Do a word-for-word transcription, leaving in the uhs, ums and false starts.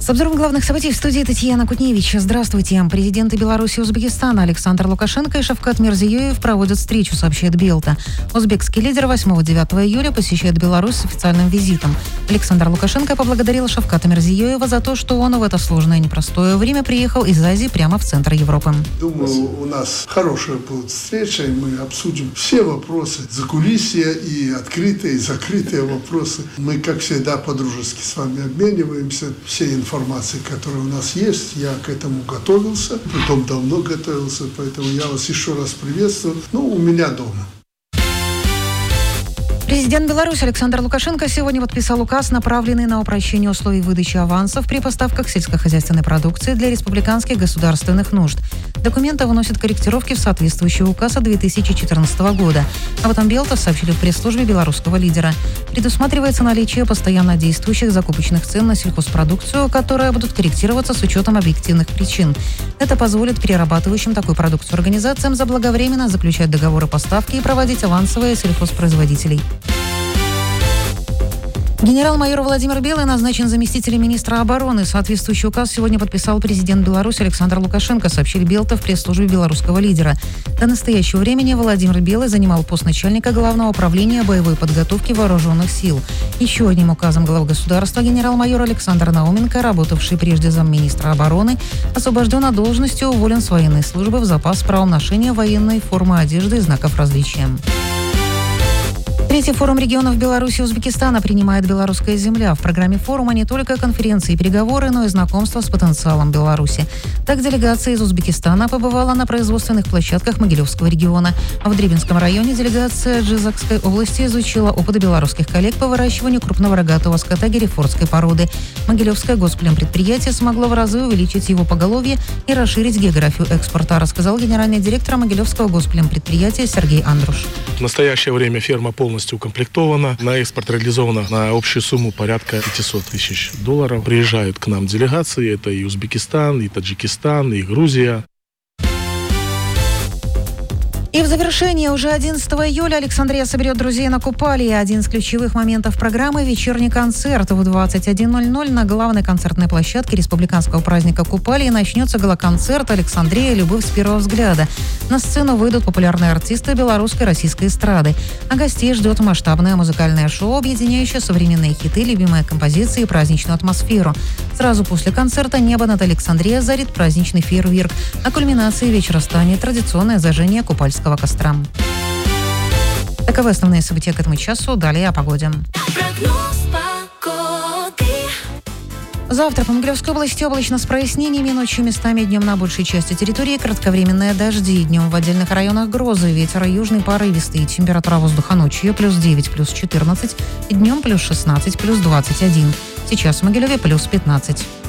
С обзором главных событий в студии Татьяна Кутневич. Здравствуйте. Президенты Беларуси и Узбекистана Александр Лукашенко и Шавкат Мирзиёев проводят встречу, сообщает Белта. Узбекский лидер восьмого-девятого июля посещает Беларусь с официальным визитом. Александр Лукашенко поблагодарил Шавката Мирзиёева за то, что он в это сложное и непростое время приехал из Азии прямо в центр Европы. Думаю, у нас хорошая будет встреча, и мы обсудим все вопросы закулисья и открытые, и закрытые вопросы. Мы, как всегда, по-дружески с вами обмениваемся всей информацией. информации, которая у нас есть. Я к этому готовился, притом давно готовился, поэтому я вас еще раз приветствую. Ну, у меня дома. Президент Беларуси Александр Лукашенко сегодня подписал указ, направленный на упрощение условий выдачи авансов при поставках сельскохозяйственной продукции для республиканских государственных нужд. Документы вносят корректировки в соответствующий указ от две тысячи четырнадцатого года. Об этом Белта сообщили в пресс-службе белорусского лидера. Предусматривается наличие постоянно действующих закупочных цен на сельхозпродукцию, которые будут корректироваться с учетом объективных причин. Это позволит перерабатывающим такую продукцию организациям заблаговременно заключать договоры поставки и проводить авансовые сельхозпроизводителей. Генерал-майор Владимир Белый назначен заместителем министра обороны. Соответствующий указ сегодня подписал президент Беларуси Александр Лукашенко, сообщили Белта в пресс-службе белорусского лидера. До настоящего времени Владимир Белый занимал пост начальника Главного управления боевой подготовки вооруженных сил. Еще одним указом главы государства генерал-майор Александр Науменко, работавший прежде замминистра обороны, освобожден от должности и уволен с военной службы в запас с правом ношения военной формы одежды и знаков различия. Третий форум регионов Беларуси и Узбекистана принимает «Белорусская земля». В программе форума не только конференции и переговоры, но и знакомство с потенциалом Беларуси. Так, делегация из Узбекистана побывала на производственных площадках Могилевского региона. А в Дребинском районе делегация Джизакской области изучила опыт белорусских коллег по выращиванию крупного рогатого скота герефордской породы. Могилевское госплемпредприятие смогло в разы увеличить его поголовье и расширить географию экспорта, рассказал генеральный директор Могилевского госплемпредприятия Сергей Андруш. В настоящее время ферма полностью укомплектована. На экспорт реализовано на общую сумму порядка пятьсот тысяч долларов. Приезжают к нам делегации. Это и Узбекистан, и Таджикистан, и Грузия. И в завершение уже одиннадцатого июля Александрия соберет друзей на Купалье. Один из ключевых моментов программы – вечерний концерт. В двадцать один ноль ноль на главной концертной площадке республиканского праздника Купалье начнется гала-концерт «Александрия. Любовь с первого взгляда». На сцену выйдут популярные артисты белорусской и российской эстрады. А гостей ждет масштабное музыкальное шоу, объединяющее современные хиты, любимые композиции и праздничную атмосферу. Сразу после концерта небо над Александрией озарит праздничный фейерверк. А кульминацией вечера станет традиционное зажжение купальского костра. Таковы основные события к этому часу. Далее о погоде. Завтра по Могилевской области облачно с прояснениями, ночью местами, днем на большей части территории кратковременные дожди. Днем в отдельных районах грозы, ветер южный порывистый. Температура воздуха ночью плюс девять, плюс четырнадцать, днем плюс шестнадцать, плюс двадцать один. Сейчас в Могилеве плюс пятнадцать.